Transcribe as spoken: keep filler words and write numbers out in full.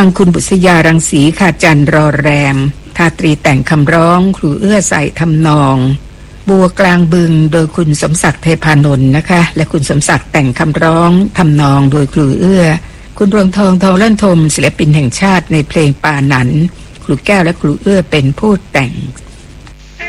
ฟังคุณบุษยารังสีขาจันรอแรมทาตรีแต่งคำร้องครูเอื้อใส่ทำนองบัวกลางบึงโดยคุณสมศักดิ์เทพานนท์นะคะและคุณสมศักดิ์แต่งคำร้องทำนองโดยครูเอื้อคุณรวงทองทองเล่นทมศิลปินแห่งชาติในเพลงปาหนันครูแก้วและครูเอื้อเป็นผู้แต่ง